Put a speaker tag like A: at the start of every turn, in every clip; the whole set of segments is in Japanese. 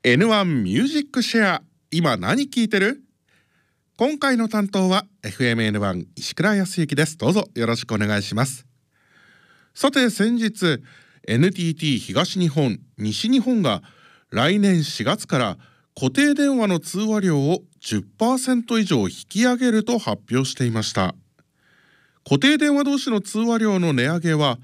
A: N1 ミュージックシェア、今何聞いてる？今回の担当は FMN1 石倉康之です。どうぞよろしくお願いします。さて先日 NTT 東日本西日本が来年4月から固定電話の通話料を 10% 以上引き上げると発表していました。固定電話同士の通話料の値上げは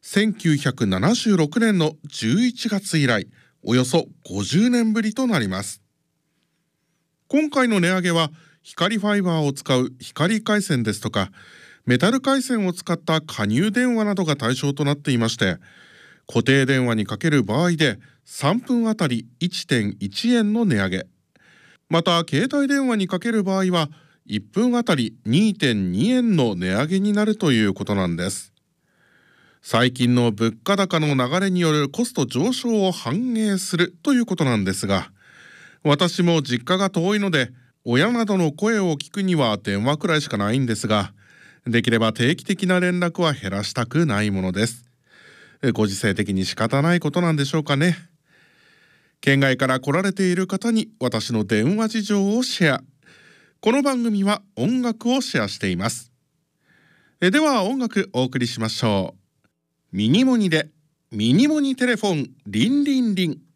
A: 1976年の11月以来およそ50年ぶりとなります。今回の値上げは光ファイバーを使う光回線ですとかメタル回線を使った加入電話などが対象となっていまして、固定電話にかける場合で3分あたり 1.1 円の値上げ、また携帯電話にかける場合は1分あたり 2.2 円の値上げになるということなんです。最近の物価高の流れによるコスト上昇を反映するということなんですが、私も実家が遠いので親などの声を聞くには電話くらいしかないんですが、できれば定期的な連絡は減らしたくないものです。ご時世的に仕方ないことなんでしょうかね。県外から来られている方に私の電話事情をシェア。この番組は音楽をシェアしています。では音楽お送りしましょう。ミニモニでミニモニテレフォンリンリンリン。